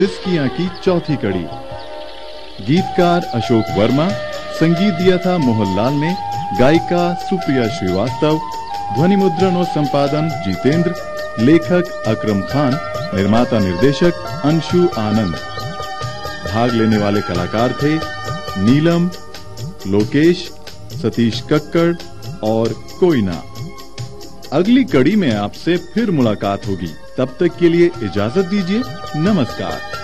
सिसकियां की चौथी कड़ी। गीतकार अशोक वर्मा, संगीत दिया था मोहनलाल ने, गायिका सुप्रिया श्रीवास्तव, ध्वनि मुद्रण और संपादन जितेंद्र, लेखक अकरम खान, निर्माता निर्देशक अंशु आनंद। भाग लेने वाले कलाकार थे नीलम, लोकेश, सतीश कक्कड़ और कोयना। अगली कड़ी में आपसे फिर मुलाकात होगी, तब तक के लिए इजाजत दीजिए। नमस्कार।